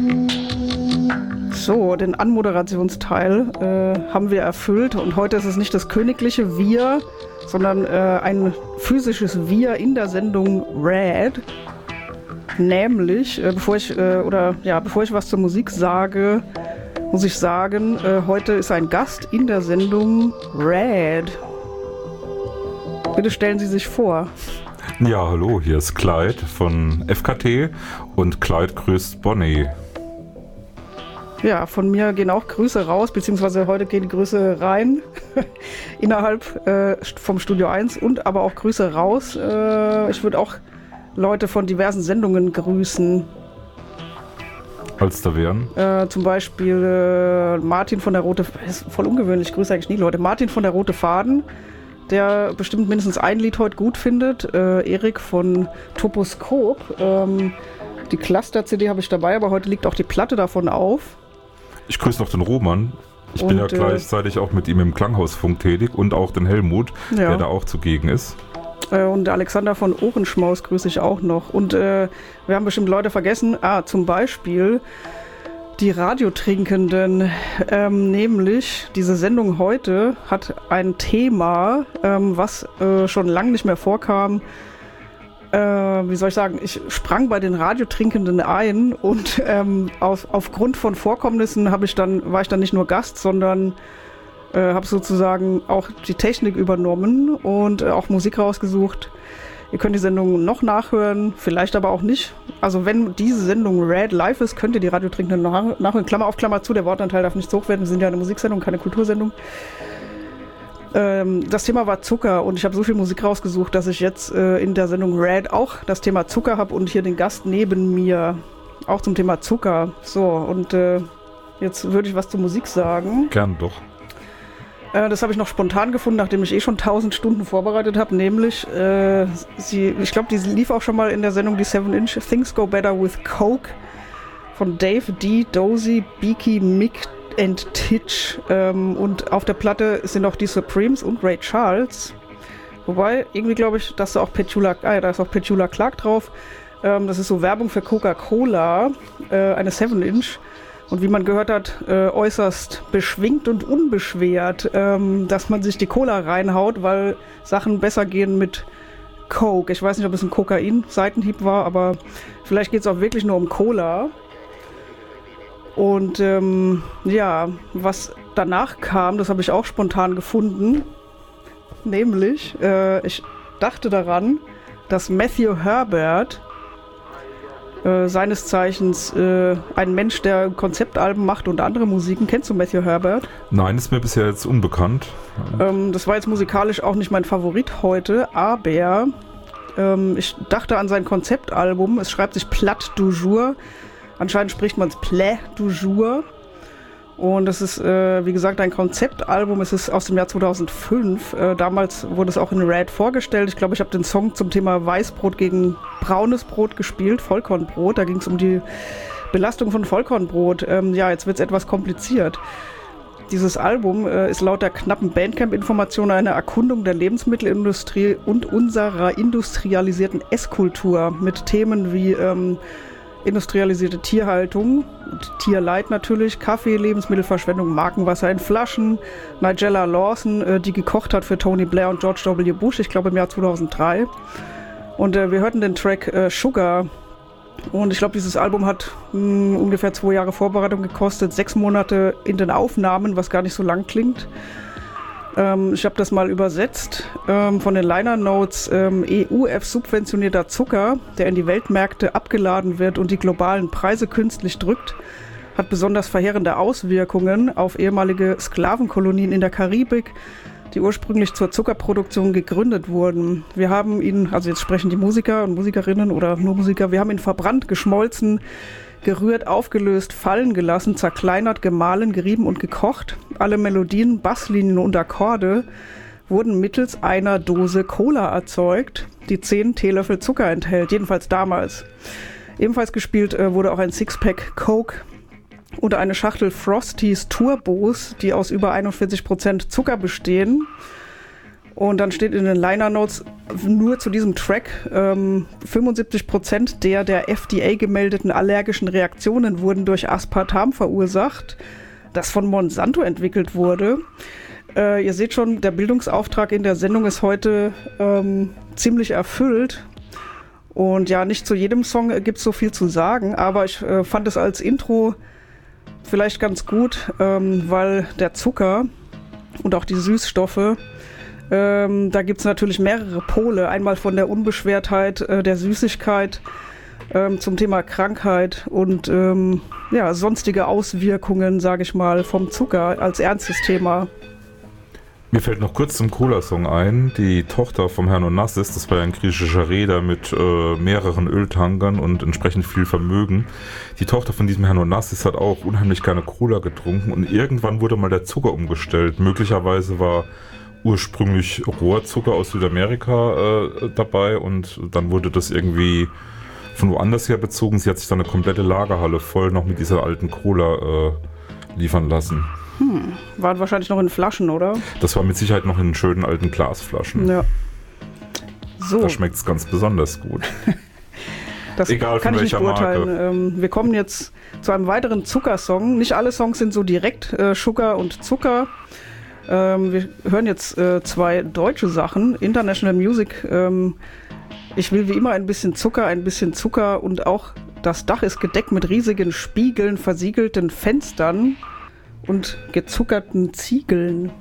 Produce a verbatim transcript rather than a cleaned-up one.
So, den Anmoderationsteil äh, haben wir erfüllt und heute ist es nicht das königliche Wir, sondern äh, ein physisches Wir in der Sendung Red. Nämlich, äh, bevor ich äh, oder ja, bevor ich was zur Musik sage, muss ich sagen, äh, heute ist ein Gast in der Sendung Red. Bitte stellen Sie sich vor. Ja, hallo, hier ist Clyde von F K T und Clyde grüßt Bonnie. Ja, von mir gehen auch Grüße raus, beziehungsweise heute gehen Grüße rein innerhalb äh, vom Studio eins und aber auch Grüße raus. Äh, ich würde auch Leute von diversen Sendungen grüßen. Als da wären? Äh, zum Beispiel äh, Martin von der Rote, ist voll ungewöhnlich, ich grüße eigentlich nie Leute. Martin von der Rote Faden, der bestimmt mindestens ein Lied heute gut findet. Äh, Erik von Toposkop. Ähm, die Cluster-C D habe ich dabei, aber heute liegt auch die Platte davon auf. Ich grüße noch den Roman. Ich und, bin ja gleichzeitig auch mit ihm im Klanghausfunk tätig und auch den Helmut, ja. der da auch zugegen ist. Äh, und Alexander von Ohrenschmaus grüße ich auch noch. Und äh, wir haben bestimmt Leute vergessen. Ah, zum Beispiel die Radiotrinkenden. Ähm, nämlich diese Sendung heute hat ein Thema, ähm, was äh, schon lange nicht mehr vorkam. Äh, wie soll ich sagen, ich sprang bei den Radiotrinkenden ein und ähm, auf, aufgrund von Vorkommnissen habe ich dann, war ich dann nicht nur Gast, sondern äh, habe sozusagen auch die Technik übernommen und äh, auch Musik rausgesucht. Ihr könnt die Sendung noch nachhören, vielleicht aber auch nicht. Also wenn diese Sendung Red live ist, könnt ihr die Radiotrinkenden noch nachhören. Klammer auf, Klammer zu, der Wortanteil darf nicht zu hoch werden. Wir sind ja eine Musiksendung, keine Kultursendung. Das Thema war Zucker und ich habe so viel Musik rausgesucht, dass ich jetzt äh, in der Sendung Red auch das Thema Zucker habe und hier den Gast neben mir auch zum Thema Zucker. So, und äh, jetzt würde ich was zur Musik sagen. Gern doch. Äh, das habe ich noch spontan gefunden, nachdem ich eh schon tausend Stunden vorbereitet habe, nämlich, äh, sie, ich glaube, die lief auch schon mal in der Sendung, die seven inch Things Go Better with Coke von Dave D, Dozy, Beaky, Mick and Titch, ähm, und auf der Platte sind auch die Supremes und Ray Charles. Wobei, irgendwie glaube ich, dass da auch Petula, ah ja, da ist auch Petula Clark drauf. Ähm, das ist so Werbung für Coca-Cola, äh, eine seven inch. Und wie man gehört hat, äh, äußerst beschwingt und unbeschwert, ähm, dass man sich die Cola reinhaut, weil Sachen besser gehen mit Coke. Ich weiß nicht, ob es ein Kokain-Seitenhieb war, aber vielleicht geht es auch wirklich nur um Cola. Und ähm, ja, was danach kam, das habe ich auch spontan gefunden. Nämlich, äh, ich dachte daran, dass Matthew Herbert, äh, seines Zeichens äh, ein Mensch, der Konzeptalben macht und andere Musiken. Kennst du Matthew Herbert? Nein, ist mir bisher jetzt unbekannt. Ähm, das war jetzt musikalisch auch nicht mein Favorit heute, aber ähm, ich dachte an sein Konzeptalbum. Es schreibt sich Plat du Jour. Anscheinend spricht man es Plat du Jour. Und es ist, äh, wie gesagt, ein Konzeptalbum. Es ist aus dem Jahr zweitausendfünf. Äh, damals wurde es auch in Red vorgestellt. Ich glaube, ich habe den Song zum Thema Weißbrot gegen braunes Brot gespielt, Vollkornbrot. Da ging es um die Belastung von Vollkornbrot. Ähm, ja, jetzt wird es etwas kompliziert. Dieses Album äh, ist laut der knappen Bandcamp-Information eine Erkundung der Lebensmittelindustrie und unserer industrialisierten Esskultur mit Themen wie ähm, industrialisierte Tierhaltung, Tierleid natürlich, Kaffee, Lebensmittelverschwendung, Markenwasser in Flaschen, Nigella Lawson, äh, die gekocht hat für Tony Blair und George W. Bush, ich glaube im Jahr zweitausenddrei. Und äh, wir hörten den Track äh, Sugar. Und ich glaube, dieses Album hat mh, ungefähr zwei Jahre Vorbereitung gekostet, sechs Monate in den Aufnahmen, was gar nicht so lang klingt. Ähm, ich habe das mal übersetzt ähm, von den Liner Notes. Ähm, E U F-subventionierter Zucker, der in die Weltmärkte abgeladen wird und die globalen Preise künstlich drückt, hat besonders verheerende Auswirkungen auf ehemalige Sklavenkolonien in der Karibik, die ursprünglich zur Zuckerproduktion gegründet wurden. Wir haben ihn, also jetzt sprechen die Musiker und Musikerinnen oder nur Musiker, wir haben ihn verbrannt, geschmolzen, gerührt, aufgelöst, fallen gelassen, zerkleinert, gemahlen, gerieben und gekocht. Alle Melodien, Basslinien und Akkorde wurden mittels einer Dose Cola erzeugt, die zehn Teelöffel Zucker enthält, jedenfalls damals. Ebenfalls gespielt äh, wurde auch ein Sixpack Coke oder eine Schachtel Frosties Turbos, die aus über einundvierzig Prozent Zucker bestehen. Und dann steht in den Liner Notes nur zu diesem Track, ähm, fünfundsiebzig Prozent der der F D A gemeldeten allergischen Reaktionen wurden durch Aspartam verursacht, das von Monsanto entwickelt wurde. Äh, ihr seht schon, der Bildungsauftrag in der Sendung ist heute ähm, ziemlich erfüllt. Und ja, nicht zu jedem Song gibt es so viel zu sagen, aber ich äh, fand es als Intro vielleicht ganz gut, ähm, weil der Zucker und auch die Süßstoffe, ähm, da gibt es natürlich mehrere Pole. Einmal von der Unbeschwertheit, äh, der Süßigkeit ähm, zum Thema Krankheit und ähm, ja, sonstige Auswirkungen, sage ich mal, vom Zucker als ernstes Thema. Mir fällt noch kurz zum Cola-Song ein. Die Tochter vom Herrn Onassis, das war ja ein griechischer Reeder mit äh, mehreren Öltankern und entsprechend viel Vermögen. Die Tochter von diesem Herrn Onassis hat auch unheimlich gerne Cola getrunken und irgendwann wurde mal der Zucker umgestellt. Möglicherweise war ursprünglich Rohrzucker aus Südamerika äh, dabei und dann wurde das irgendwie von woanders her bezogen. Sie hat sich dann eine komplette Lagerhalle voll noch mit dieser alten Cola äh, liefern lassen. Hm, waren wahrscheinlich noch in Flaschen, oder? Das war mit Sicherheit noch in schönen alten Glasflaschen. Ja. So. Da schmeckt es ganz besonders gut. Das Egal kann von ich nicht welcher beurteilen. Marke. Ähm, wir kommen jetzt zu einem weiteren Zuckersong. Nicht alle Songs sind so direkt äh, Sugar und Zucker. Ähm, wir hören jetzt äh, zwei deutsche Sachen. International Music. Ähm, ich will wie immer ein bisschen Zucker, ein bisschen Zucker und auch das Dach ist gedeckt mit riesigen Spiegeln, versiegelten Fenstern und gezuckerten Ziegeln.